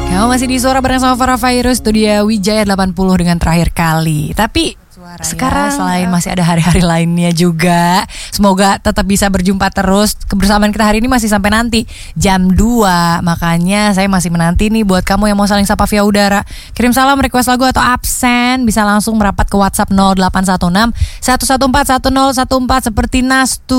Kamu masih di Suara bareng sama Farah Virus. Itu dia Wijaya 80 dengan Terakhir Kali. Tapi sekarang selain masih ada hari-hari lainnya juga, semoga tetap bisa berjumpa terus. Kebersamaan kita hari ini masih sampai nanti jam 2. Makanya saya masih menanti nih buat kamu yang mau saling sapa via udara. Kirim salam, request lagu atau absen, bisa langsung merapat ke WhatsApp 0816 114 1014 seperti Nastu.